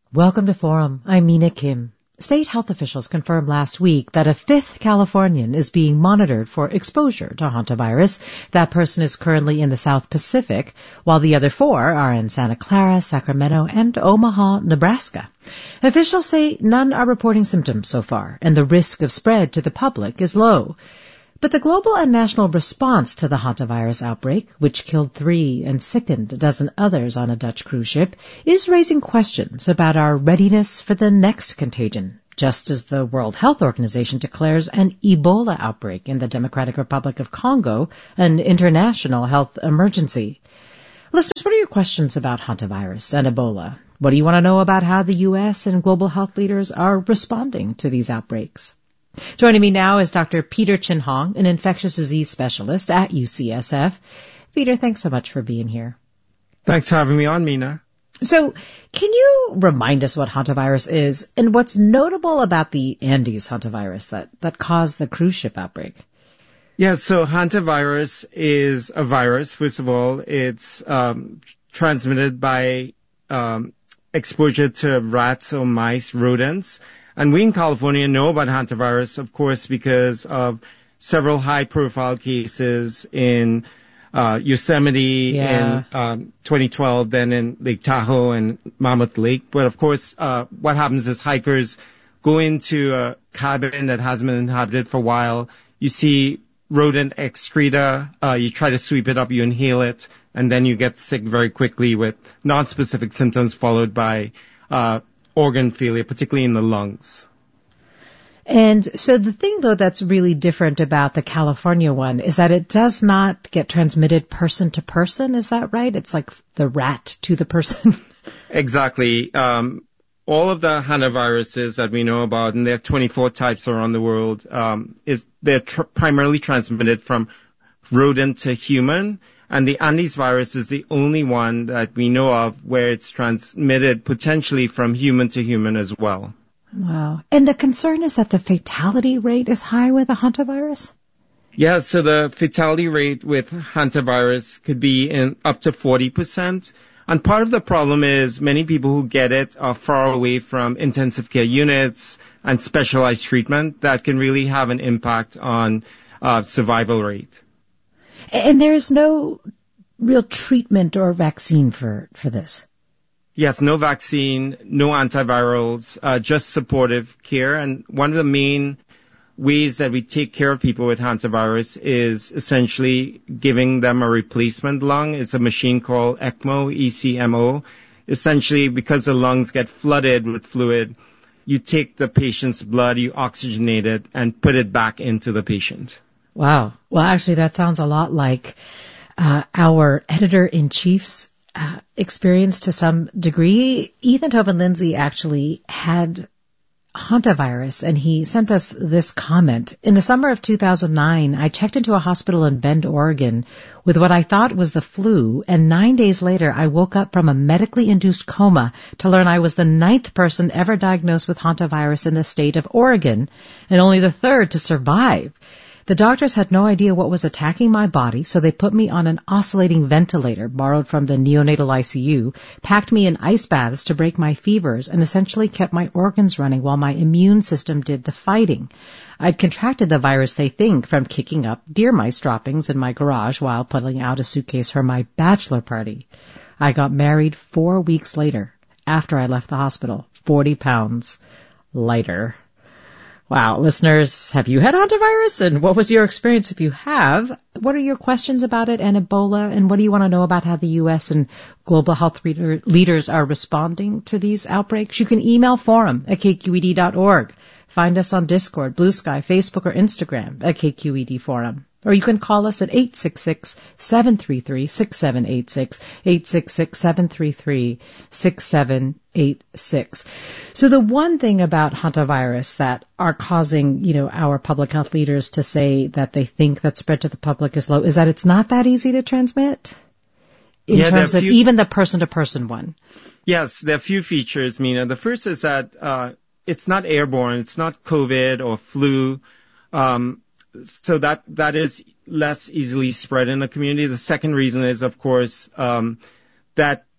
Welcome to Forum. I'm Mina Kim. State health officials confirmed last week that a fifth Californian is being monitored for exposure to hantavirus. That person is currently in the South Pacific, while the other four are in Santa Clara, Sacramento, and Omaha, Nebraska. Officials say none are reporting symptoms so far, and the risk of spread to the public is low. But the global and national response to the hantavirus outbreak, which killed 3 and sickened a dozen others on a Dutch cruise ship, is raising questions about our readiness for the next contagion, just as the World Health Organization declares an Ebola outbreak in the Democratic Republic of Congo an international health emergency. Listeners, what are your questions about hantavirus and Ebola? What do you want to know about how the U.S. and global health leaders are responding to these outbreaks? Joining me now is Dr. Peter Chin Hong, an infectious disease specialist at UCSF. Peter, thanks so much for being here. Thanks for having me on, Mina. So, can you remind us what hantavirus is and what's notable about the Andes hantavirus that caused the cruise ship outbreak? Yeah, so hantavirus is a virus. First of all, it's transmitted by exposure to rats or mice, rodents. And we in California know about hantavirus, of course, because of several high-profile cases in Yosemite in 2012, then in Lake Tahoe and Mammoth Lake. But, of course, what happens is hikers go into a cabin that hasn't been inhabited for a while. You see rodent excreta. You try to sweep it up, you inhale it, and then you get sick very quickly with non-specific symptoms followed by organ failure, particularly in the lungs. And so the thing, though, that's really different about the California one is that it does not get transmitted person to person. Is that right? It's like the rat to the person. Exactly. All of the hantaviruses that we know about, and there are 24 types around the world, they're primarily transmitted from rodent to human. And the Andes virus is the only one that we know of where it's transmitted potentially from human to human as well. Wow. And the concern is that the fatality rate is high with the hantavirus? Yeah, so the fatality rate with hantavirus could be up to 40%. And part of the problem is many people who get it are far away from intensive care units and specialized treatment that can really have an impact on survival rate. And there is no real treatment or vaccine for this? Yes, no vaccine, no antivirals, just supportive care. And one of the main ways that we take care of people with hantavirus is essentially giving them a replacement lung. It's a machine called ECMO, ECMO. Essentially, because the lungs get flooded with fluid, you take the patient's blood, you oxygenate it, and put it back into the patient. Wow. Well, actually, that sounds a lot like our editor-in-chief's experience to some degree. Ethan Tobin Lindsay actually had hantavirus, and he sent us this comment. In the summer of 2009, I checked into a hospital in Bend, Oregon, with what I thought was the flu, and 9 days later, I woke up from a medically induced coma to learn I was the 9th person ever diagnosed with hantavirus in the state of Oregon, and only the 3rd to survive. The doctors had no idea what was attacking my body, so they put me on an oscillating ventilator borrowed from the neonatal ICU, packed me in ice baths to break my fevers, and essentially kept my organs running while my immune system did the fighting. I'd contracted the virus, they think, from kicking up deer mice droppings in my garage while pulling out a suitcase for my bachelor party. I got married 4 weeks later, after I left the hospital, 40 pounds lighter. Wow, listeners, have you had hantavirus? And what was your experience if you have? What are your questions about it and Ebola? And what do you want to know about how the U.S. and global health leaders are responding to these outbreaks? You can email forum@kqed.org. Find us on Discord, Blue Sky, Facebook, or Instagram at KQED Forum. Or you can call us at 866-733-6786, 866-733-6786. So the one thing about hantavirus that are causing, our public health leaders to say that they think that spread to the public is low is that it's not that easy to transmit in terms of even the person-to-person one. Yes, there are a few features, Mina. The first is that it's not airborne. It's not COVID or flu. So that is less easily spread in the community. The second reason is, of course, that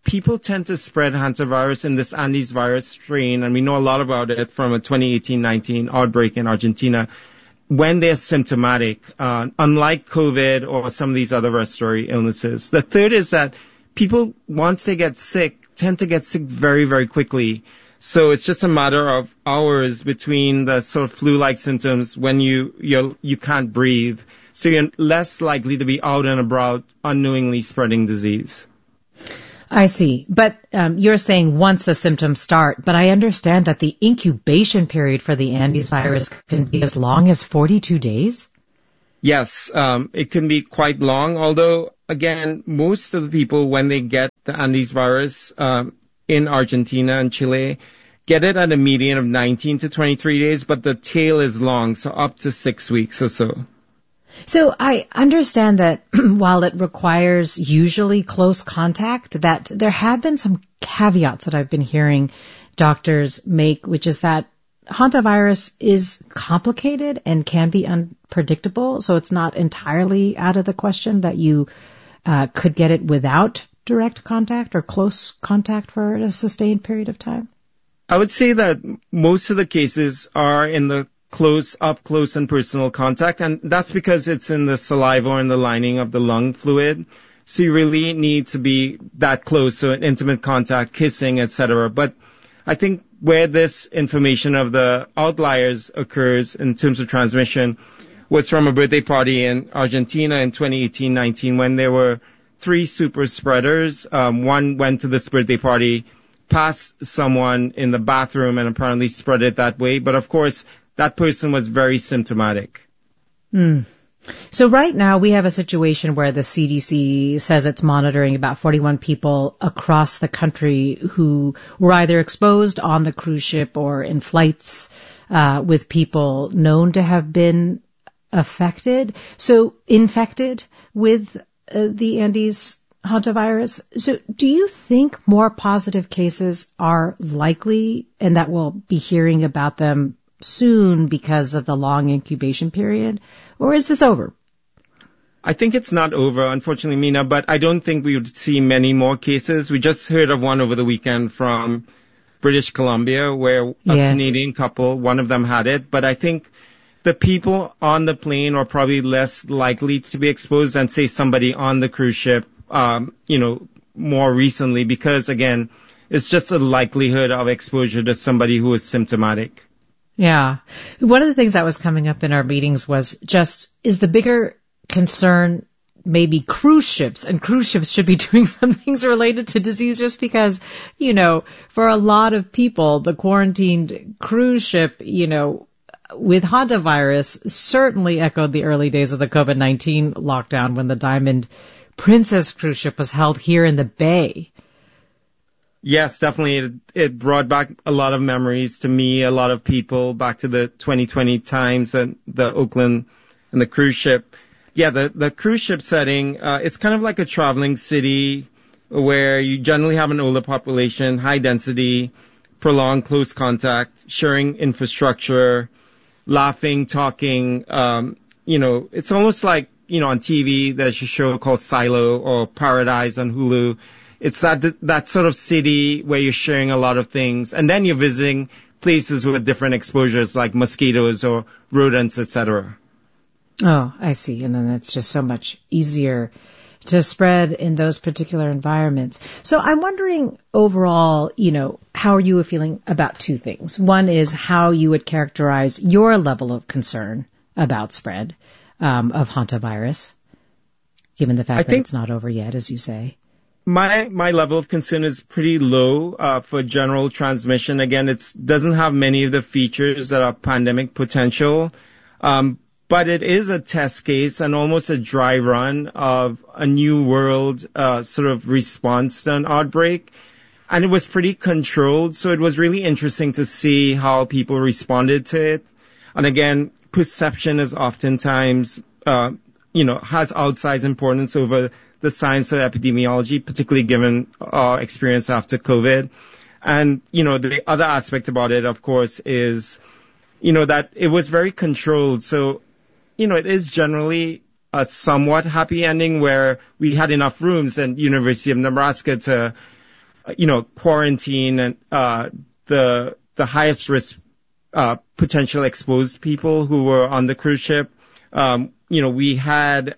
people tend to spread hantavirus in this Andes virus strain, and we know a lot about it from a 2018-19 outbreak in Argentina, when they're symptomatic, unlike COVID or some of these other respiratory illnesses. The third is that people, once they get sick, tend to get sick very, very quickly. So it's just a matter of hours between the sort of flu-like symptoms when you can't breathe. So you're less likely to be out and about unknowingly spreading disease. I see. But you're saying once the symptoms start, but I understand that the incubation period for the Andes virus can be as long as 42 days? Yes, it can be quite long, although, again, most of the people, when they get the Andes virus in Argentina and Chile, get it at a median of 19 to 23 days, but the tail is long, so up to 6 weeks or so. So I understand that while it requires usually close contact, that there have been some caveats that I've been hearing doctors make, which is that hantavirus is complicated and can be unpredictable. So it's not entirely out of the question that you could get it without direct contact or close contact for a sustained period of time. I would say that most of the cases are in the close and personal contact, and that's because it's in the saliva or in the lining of the lung fluid. So you really need to be that close, so intimate contact, kissing, etc. But I think where this information of the outliers occurs in terms of transmission was from a birthday party in Argentina in 2018-19 when there were 3 super spreaders. One went to this birthday party, passed someone in the bathroom, and apparently spread it that way. But of course, that person was very symptomatic. So right now we have a situation where the CDC says it's monitoring about 41 people across the country who were either exposed on the cruise ship or in flights with people known to have been infected with the Andes hantavirus. So do you think more positive cases are likely and that we'll be hearing about them soon because of the long incubation period? Or is this over? I think it's not over, unfortunately, Mina, but I don't think we would see many more cases. We just heard of one over the weekend from British Columbia where a Canadian couple, one of them had it. But I think the people on the plane are probably less likely to be exposed than, say, somebody on the cruise ship, more recently, because, again, it's just a likelihood of exposure to somebody who is symptomatic. Yeah. One of the things that was coming up in our meetings was just, is the bigger concern maybe cruise ships, and cruise ships should be doing some things related to disease just because, for a lot of people, the quarantined cruise ship, with hantavirus certainly echoed the early days of the COVID-19 lockdown when the Diamond Princess cruise ship was held here in the Bay. Yes, definitely. It brought back a lot of memories to me, a lot of people, back to the 2020 times and the Oakland and the cruise ship. Yeah, the cruise ship setting, it's kind of like a traveling city where you generally have an older population, high density, prolonged close contact, sharing infrastructure, laughing, talking. It's almost like, on TV, there's a show called Silo or Paradise on Hulu. It's that sort of city where you're sharing a lot of things, and then you're visiting places with different exposures like mosquitoes or rodents, etc. Oh, I see. And then it's just so much easier to spread in those particular environments. So I'm wondering overall, how are you feeling about 2 things? One is how you would characterize your level of concern about spread of hantavirus, given the fact that it's not over yet, as you say. My level of concern is pretty low for general transmission. Again, it doesn't have many of the features that are pandemic potential, but it is a test case and almost a dry run of a new world sort of response to an outbreak. And it was pretty controlled, so it was really interesting to see how people responded to it. And again, perception is oftentimes, has outsized importance over the science of epidemiology, particularly given our experience after COVID. And, the other aspect about it, of course, is, that it was very controlled. So, it is generally a somewhat happy ending where we had enough rooms at University of Nebraska to quarantine and the highest risk potential exposed people who were on the cruise ship. We had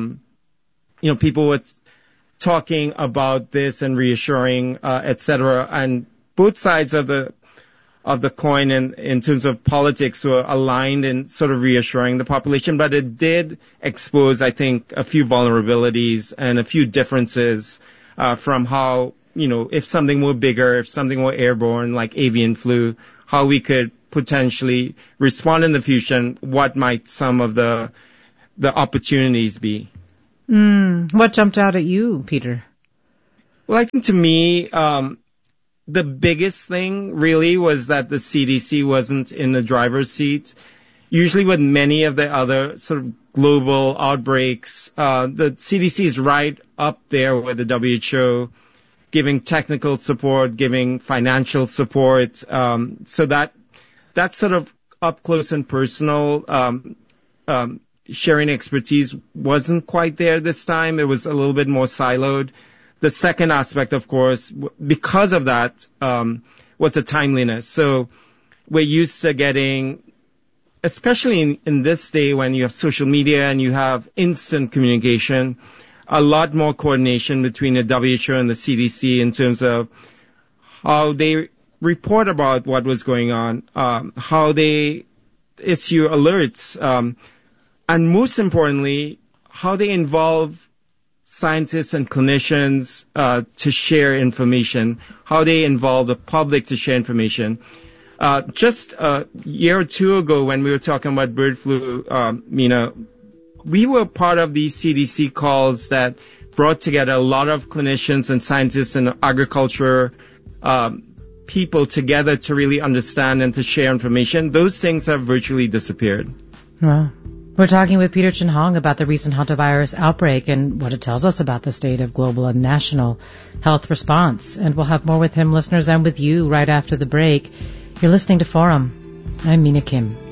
people were talking about this and reassuring, etc. And both sides of the coin in terms of politics were aligned in sort of reassuring the population, but it did expose, I think, a few vulnerabilities and a few differences from how, if something were bigger, if something were airborne, like avian flu, how we could potentially respond in the future, and what might some of the opportunities be. What jumped out at you, Peter? Well, I think to me, the biggest thing really was that the CDC wasn't in the driver's seat. Usually with many of the other sort of global outbreaks, the CDC is right up there with the WHO, giving technical support, giving financial support. So that sort of up close and personal, sharing expertise wasn't quite there this time. It was a little bit more siloed. The second aspect, of course, because of that, was the timeliness. So we're used to getting, especially in this day when you have social media and you have instant communication, a lot more coordination between the WHO and the CDC in terms of how they report about what was going on, how they issue alerts, and most importantly, how they involve scientists and clinicians to share information, how they involve the public to share information. Just a year or two ago when we were talking about bird flu, Mina, we were part of these CDC calls that brought together a lot of clinicians and scientists and agriculture people together to really understand and to share information. Those things have virtually disappeared. Wow. We're talking with Peter Chin Hong about the recent hantavirus outbreak and what it tells us about the state of global and national health response. And we'll have more with him, listeners, and with you right after the break. You're listening to Forum. I'm Mina Kim.